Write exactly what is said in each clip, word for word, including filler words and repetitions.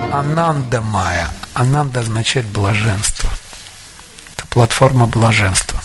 Ананда Майя. Ананда означает блаженство. Это платформа блаженства.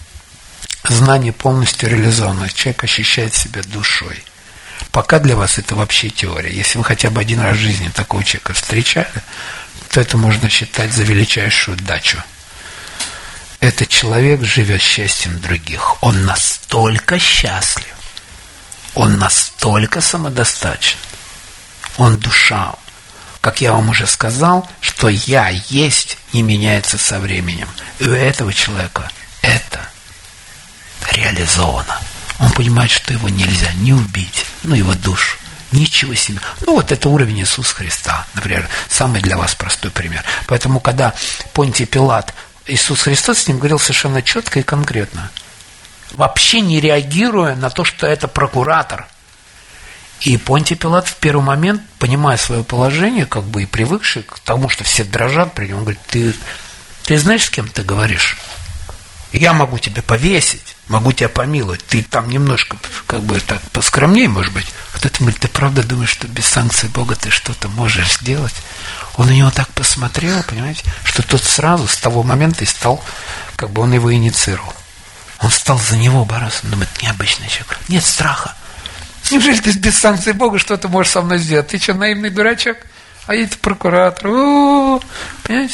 Знание полностью реализовано. Человек ощущает себя душой. Пока для вас это вообще теория. Если вы хотя бы один раз в жизни такого человека встречали, то это можно считать за величайшую дачу. Этот человек живет счастьем других. Он настолько счастлив. Он настолько самодостаточен. Он душа. Как я вам уже сказал, что я есть не меняется со временем. И у этого человека это реализовано. Он понимает, что его нельзя не убить, ну, его душу. Ничего себе. Ну, вот это уровень Иисуса Христа, например. Самый для вас простой пример. Поэтому, когда Понтий Пилат, Иисус Христос с ним говорил совершенно четко и конкретно, вообще не реагируя на то, что это прокуратор. И Понтий Пилат в первый момент, понимая свое положение, как бы и привыкший к тому, что все дрожат при нем, он говорит: ты, ты знаешь, с кем ты говоришь? Я могу тебя повесить, могу тебя помиловать. Ты там немножко, как бы, так поскромнее, может быть. Кто-то говорит: ты правда думаешь, что без санкции Бога ты что-то можешь сделать? Он на него так посмотрел, понимаете, что тот сразу с того момента и стал, как бы он его инициировал. Он стал за него бороться. Он думает: необычный человек. Нет страха. Неужели ты без санкции Бога что-то можешь со мной сделать? Ты что, наивный дурачок? А я прокуратор. У-у-у. Понимаете?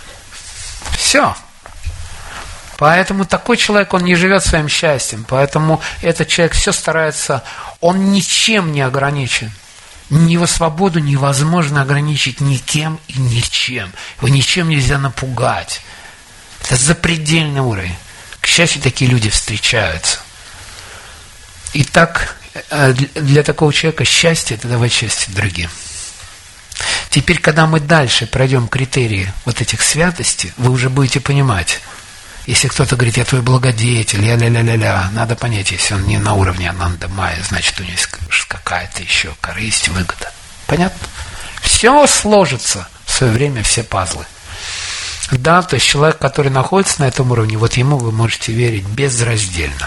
Все. Поэтому такой человек, он не живет своим счастьем. Поэтому этот человек все старается, он ничем не ограничен. Его свободу невозможно ограничить никем и ничем. Его ничем нельзя напугать. Это запредельный уровень. К счастью, такие люди встречаются. Итак, для такого человека счастье – это давать счастье другим. Теперь, когда мы дальше пройдем критерии вот этих святостей, вы уже будете понимать. Если кто-то говорит: я твой благодетель, я ля-ля-ля-ля, надо понять, если он не на уровне Ананда Майя, значит, у него есть какая-то еще корысть, выгода. Понятно? Все сложится в свое время, все пазлы. Да, то есть человек, который находится на этом уровне, вот ему вы можете верить безраздельно.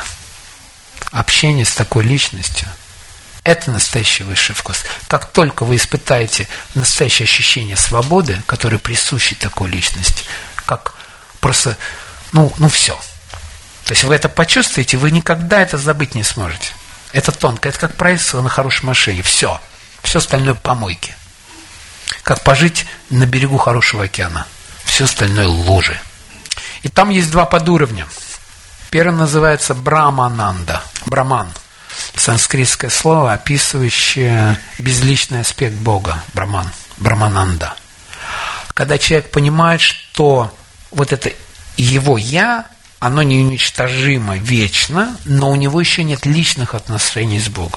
Общение с такой личностью – это настоящий высший вкус. Как только вы испытаете настоящее ощущение свободы, которое присуще такой личности, как просто, ну, ну все. То есть вы это почувствуете, вы никогда это забыть не сможете. Это тонко, это как проезд на хорошей машине. Все. Все остальное помойки. Как пожить на берегу хорошего океана. Все остальное лужи. И там есть два подуровня. Первый называется Брамананда. Браман. Санскритское слово, описывающее безличный аспект Бога. Браман. Брамананда. Когда человек понимает, что вот это его «я», оно неуничтожимо, вечно, но у него еще нет личных отношений с Богом.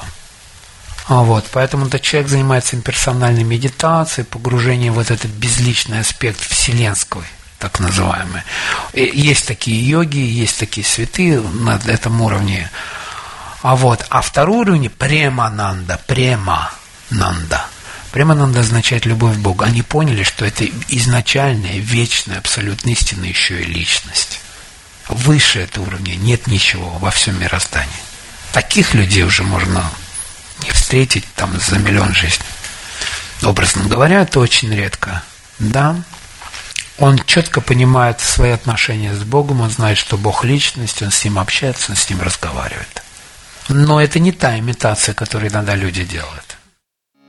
Вот, поэтому этот человек занимается имперсональной медитацией, погружением в вот этот безличный аспект вселенской, так называемый. Есть такие йоги, есть такие святые на этом уровне. А вот, а второй уровень – премананда, премананда. Премананда означает любовь к Богу. Они поняли, что это изначальная, вечная, абсолютно истинная еще и личность. Выше этого уровня нет ничего во всем мироздании. Таких людей уже можно не встретить там за миллион жизней. Образно говоря, это очень редко. Да, он четко понимает свои отношения с Богом, он знает, что Бог – личность, он с ним общается, он с ним разговаривает. Но это не та имитация, которую иногда люди делают.